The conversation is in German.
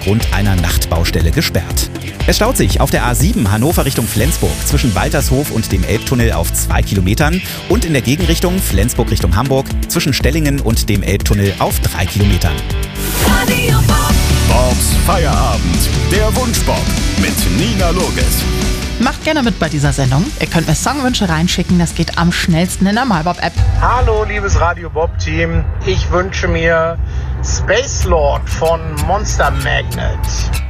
aufgrund einer Nachtbaustelle gesperrt. Es staut sich auf der A7 Hannover Richtung Flensburg zwischen Waltershof und dem Elbtunnel auf 2 Kilometern und in der Gegenrichtung Flensburg Richtung Hamburg zwischen Stellingen und dem Elbtunnel auf 3 Kilometern. Radio Bob. Bobs Feierabend, der Wunschbob mit Nina Loges. Macht gerne mit bei dieser Sendung. Ihr könnt mir Songwünsche reinschicken, das geht am schnellsten in der MyBob-App. Hallo, liebes Radio Bob-Team. Ich wünsche mir Space Lord von Monster Magnet.